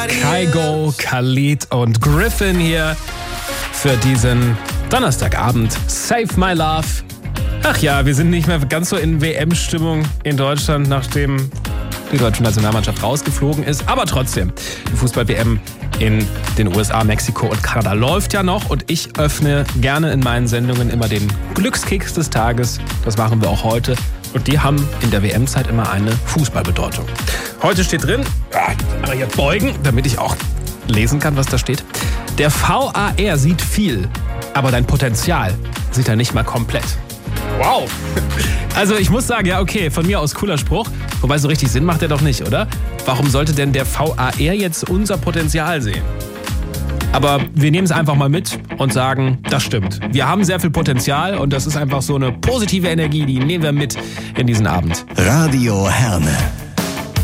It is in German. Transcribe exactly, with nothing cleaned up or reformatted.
Kygo, Khalid und Griffin hier für diesen Donnerstagabend. Save My Love. Ach ja, wir sind nicht mehr ganz so in W M-Stimmung in Deutschland, nachdem die deutsche Nationalmannschaft rausgeflogen ist. Aber trotzdem, die Fußball-W M in den U S A, Mexiko und Kanada läuft ja noch. Und ich öffne gerne in meinen Sendungen immer den Glückskeks des Tages. Das machen wir auch heute. Und die haben in der W M-Zeit immer eine Fußballbedeutung. Heute steht drin, aber jetzt beugen, damit ich auch lesen kann, was da steht. Der V A R sieht viel, aber dein Potenzial sieht er nicht mal komplett. Wow. Also ich muss sagen, ja okay, von mir aus cooler Spruch. Wobei so richtig Sinn macht er doch nicht, oder? Warum sollte denn der V A R jetzt unser Potenzial sehen? Aber wir nehmen es einfach mal mit und sagen, das stimmt. Wir haben sehr viel Potenzial und das ist einfach so eine positive Energie, die nehmen wir mit in diesen Abend. Radio Herne.